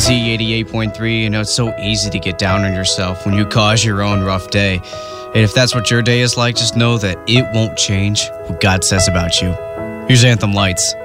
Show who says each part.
Speaker 1: Z88.3, it's so easy to get down on yourself when you cause your own rough day. And if that's what your day is like, just know that it won't change what God says about you. Here's Anthem Lights.